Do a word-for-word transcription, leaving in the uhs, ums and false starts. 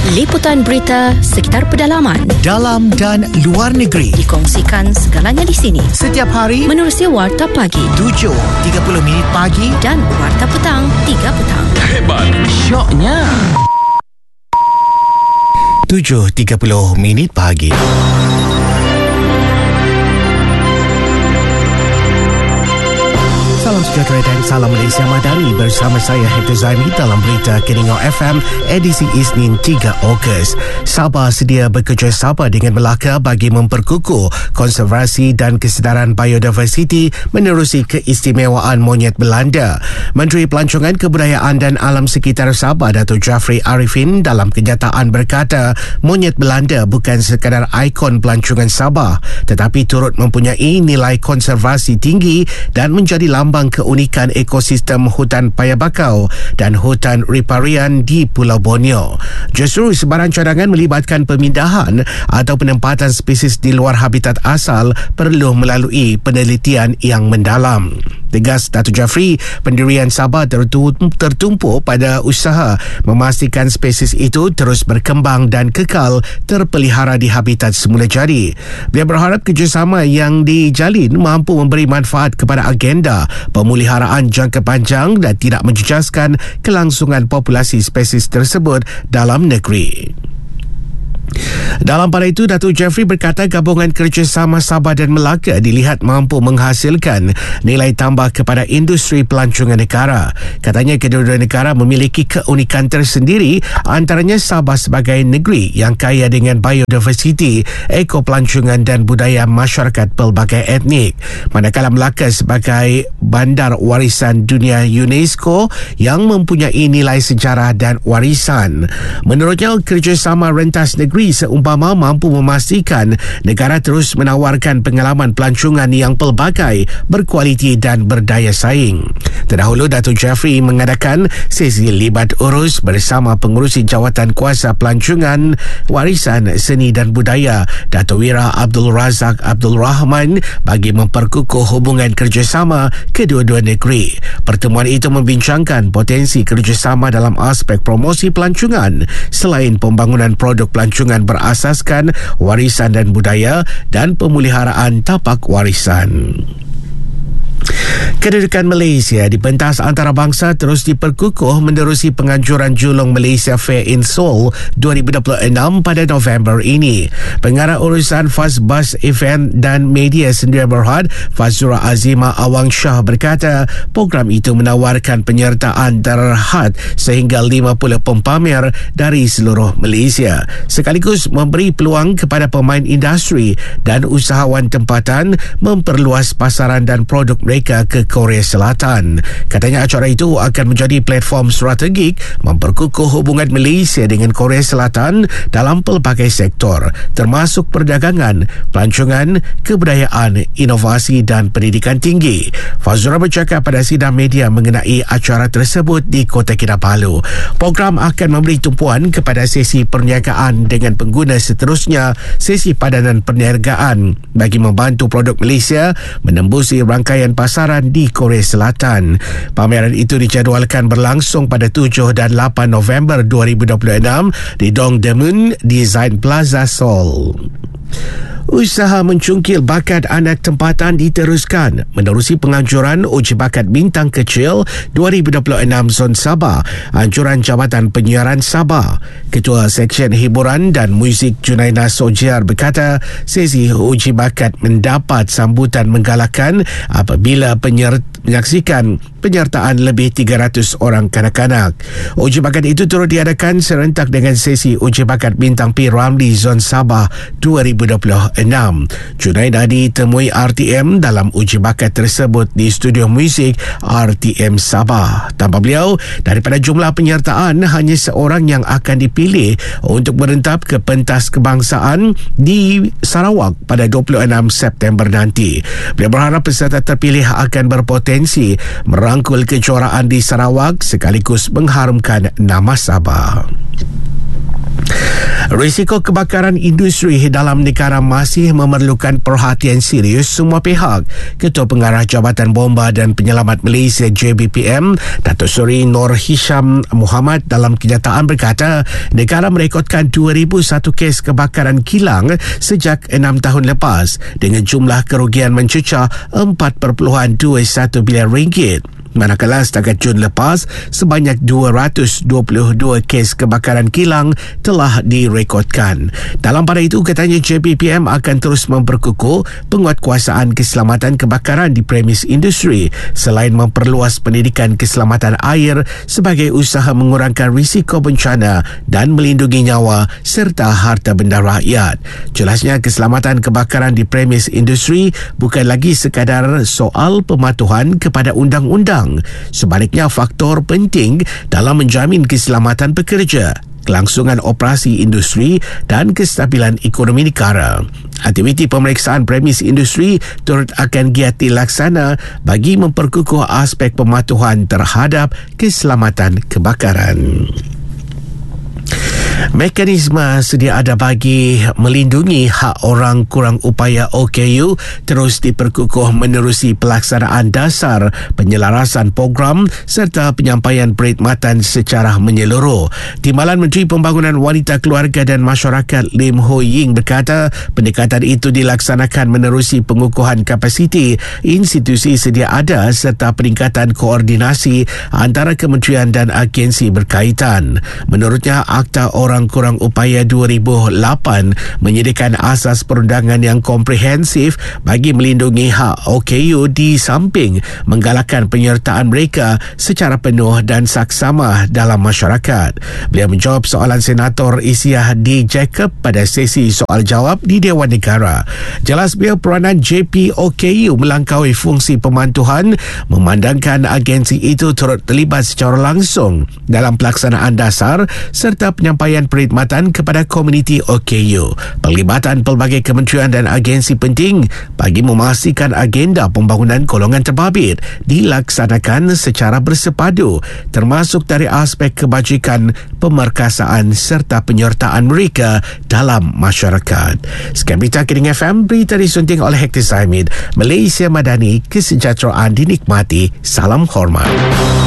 Liputan berita sekitar pedalaman, dalam dan luar negeri, dikongsikan segalanya di sini. Setiap hari menerusi Warta Pagi tujuh tiga puluh minit pagi dan Warta Petang tiga petang. Hebat, syoknya tujuh tiga puluh minit pagi. Salam sejahtera dan salam Malaysia Madani, bersama saya Hector Zaimi dalam berita Keningau F M edisi Isnin tiga Ogos. Sabah sedia bekerjasama dengan Melaka bagi memperkukuh konservasi dan kesedaran biodiversiti menerusi keistimewaan monyet Belanda. Menteri Pelancongan Kebudayaan dan Alam Sekitar Sabah Datuk Jafri Arifin dalam kenyataan berkata monyet Belanda bukan sekadar ikon pelancongan Sabah tetapi turut mempunyai nilai konservasi tinggi dan menjadi lambang keunikan ekosistem hutan paya bakau dan hutan riparian di Pulau Borneo. Justru sebarang cadangan melibatkan pemindahan atau penempatan spesies di luar habitat asal perlu melalui penelitian yang mendalam. Tegas Datuk Jafri, pendirian Sabah tertumpu pada usaha memastikan spesies itu terus berkembang dan kekal terpelihara di habitat semula jadi. Dia berharap kerjasama yang dijalin mampu memberi manfaat kepada agenda pemuliharaan jangka panjang dan tidak menjejaskan kelangsungan populasi spesies tersebut dalam negeri. Dalam pada itu, Datuk Jafri berkata gabungan kerjasama Sabah dan Melaka dilihat mampu menghasilkan nilai tambah kepada industri pelancongan negara. Katanya kedua-dua negara memiliki keunikan tersendiri, antaranya Sabah sebagai negeri yang kaya dengan biodiversiti, ekopelancongan dan budaya masyarakat pelbagai etnik. Manakala Melaka sebagai bandar warisan dunia UNESCO yang mempunyai nilai sejarah dan warisan. Menurutnya, kerjasama rentas negeri seumpama mampu memastikan negara terus menawarkan pengalaman pelancongan yang pelbagai, berkualiti dan berdaya saing. Terdahulu, Datuk Jafri mengadakan sesi libat urus bersama pengurusi Jawatan Kuasa Pelancongan, Warisan Seni dan Budaya, Datuk Wira Abdul Razak Abdul Rahman, bagi memperkukuh hubungan kerjasama kedua-dua negeri. Pertemuan itu membincangkan potensi kerjasama dalam aspek promosi pelancongan selain pembangunan produk pelancongan berasaskan warisan dan budaya dan pemeliharaan tapak warisan. Kedudukan Malaysia di pentas antarabangsa terus diperkukuh menerusi penganjuran julung Malaysia Fair in Seoul dua ribu dua puluh enam pada November ini. Pengarah urusan Fazbus Event dan Media Sendirian Berhad, Fazura Azima Awang Shah berkata program itu menawarkan penyertaan terhad sehingga lima puluh pempamer dari seluruh Malaysia, sekaligus memberi peluang kepada pemain industri dan usahawan tempatan memperluas pasaran dan produk mereka ke Korea Selatan. Katanya acara itu akan menjadi platform strategik memperkukuh hubungan Malaysia dengan Korea Selatan dalam pelbagai sektor, termasuk perdagangan, pelancongan, kebudayaan, inovasi dan pendidikan tinggi. Fazura bercakap pada sidang media mengenai acara tersebut di Kota Kinabalu. Program akan memberi tumpuan kepada sesi perniagaan dengan pengguna seterusnya, sesi padanan perniagaan bagi membantu produk Malaysia menembusi rangkaian pasaran di Korea Selatan. Pameran itu dijadualkan berlangsung pada tujuh dan lapan November dua ribu dua puluh enam di Dongdaemun Design Plaza Seoul. Usaha mencungkil bakat anak tempatan diteruskan menerusi penganjuran uji bakat bintang kecil dua ribu dua puluh enam Zon Sabah, anjuran Jabatan Penyiaran Sabah. Ketua Seksyen Hiburan dan Muzik Junaina Sojiar berkata sesi uji bakat mendapat sambutan menggalakkan apabila penyerta menyaksikan penyertaan lebih tiga ratus orang kanak-kanak. Uji bakat itu turut diadakan serentak dengan sesi uji bakat bintang P. Ramlee Zon Sabah dua ribu dua puluh enam. Junaida ditemui R T M dalam uji bakat tersebut di studio muzik R T M Sabah. Tanpa beliau, daripada jumlah penyertaan hanya seorang yang akan dipilih untuk merentap ke pentas kebangsaan di Sarawak pada dua puluh enam September nanti. Beliau berharap peserta terpilih akan berpotensi merangkul kejuaraan di Sarawak sekaligus mengharumkan nama Sabah. Risiko kebakaran industri dalam negara masih memerlukan perhatian serius semua pihak. Ketua Pengarah Jabatan Bomba dan Penyelamat Malaysia J B P M, Datuk Seri Nur Hisham Muhammad dalam kenyataan berkata, negara merekodkan dua ribu satu kes kebakaran kilang sejak enam tahun lepas dengan jumlah kerugian mencecah empat perpuluhan dua satu bilion ringgit. Manakala setakat Jun lepas, sebanyak dua ratus dua puluh dua kes kebakaran kilang telah direkodkan. Dalam pada itu, katanya J B P M akan terus memperkukuh penguatkuasaan keselamatan kebakaran di premis industri selain memperluas pendidikan keselamatan air sebagai usaha mengurangkan risiko bencana dan melindungi nyawa serta harta benda rakyat. Jelasnya, keselamatan kebakaran di premis industri bukan lagi sekadar soal pematuhan kepada undang-undang. Sebaliknya, faktor penting dalam menjamin keselamatan pekerja, kelangsungan operasi industri dan kestabilan ekonomi negara. Aktiviti pemeriksaan premis industri turut akan giat dilaksana bagi memperkukuh aspek pematuhan terhadap keselamatan kebakaran. Mekanisme sedia ada bagi melindungi hak orang kurang upaya O K U terus diperkukuh menerusi pelaksanaan dasar penyelarasan program serta penyampaian perkhidmatan secara menyeluruh. Timbalan Menteri Pembangunan Wanita Keluarga dan Masyarakat Lim Ho Ying berkata, pendekatan itu dilaksanakan menerusi pengukuhan kapasiti institusi sedia ada serta peningkatan koordinasi antara kementerian dan agensi berkaitan. Menurutnya, Akta Orang Kurang Upaya dua ribu lapan menyediakan asas perundangan yang komprehensif bagi melindungi hak O K U di samping menggalakkan penyertaan mereka secara penuh dan saksama dalam masyarakat. Beliau menjawab soalan Senator Isiah D. Jacob pada sesi soal jawab di Dewan Negara. Jelas beliau peranan J P O K U melangkaui fungsi pemantuhan memandangkan agensi itu turut terlibat secara langsung dalam pelaksanaan dasar serta penyampaian perkhidmatan kepada komuniti O K U. Pelibatan pelbagai kementerian dan agensi penting bagi memastikan agenda pembangunan golongan terbabit dilaksanakan secara bersepadu, termasuk dari aspek kebajikan, pemerkasaan serta penyertaan mereka dalam masyarakat. Sekian berita Kiring F M, berita disunting oleh Hekti Saimid. Malaysia Madani, kesejahteraan dinikmati. Salam hormat.